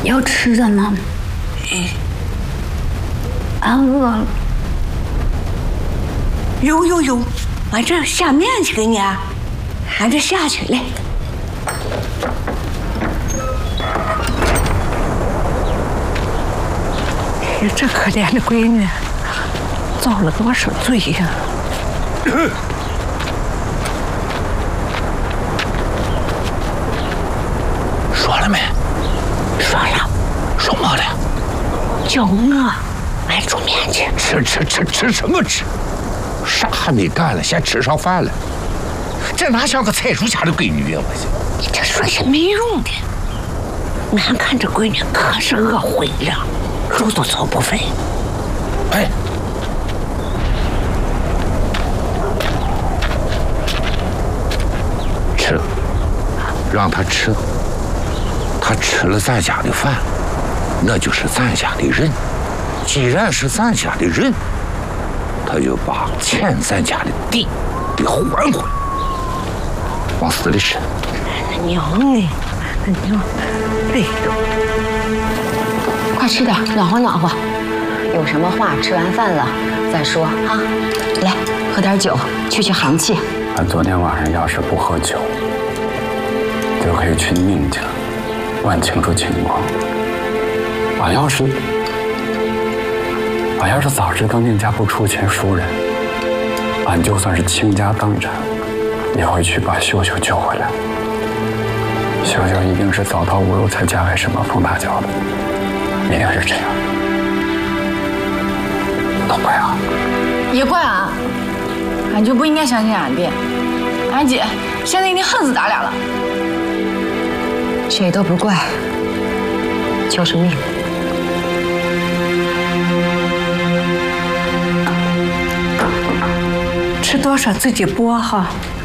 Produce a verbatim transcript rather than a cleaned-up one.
要吃的呢？ 嗯， 俺饿了。 有有有，俺这下面去给你啊，俺这下去来。这可怜的闺女，遭了多少罪呀！ 说了没？ 说了， 说么了？ 叫我俺煮面去。 吃吃吃吃什么吃？啥还没干了，先吃上饭了。这哪像个财主家的闺女呀！我去， 你这说些没用的。俺看这闺女可是饿坏了，肉都操不分。 哎，吃，让她吃。她吃了咱家的饭，那就是咱家的人。既然是咱家的人，他就把欠咱家的地给还回来，往死里吃。 娘哎，娘，哎呦， 快吃点，暖和暖和。有什么话吃完饭了再说啊。来，喝点酒，去去寒气。 俺昨天晚上要是不喝酒，就可以去宁家问清楚情况。俺要是，俺要是早知道宁家不出钱赎人，俺就算是倾家荡产，也会去把秀秀救回来。秀秀一定是走投无路才嫁给什么冯大脚的，一定是这样。都怪俺， 也怪俺，俺就不应该相信俺爹。俺姐现在一定恨死咱俩了。 谁都不怪，就是命。 吃多少自己剥哈。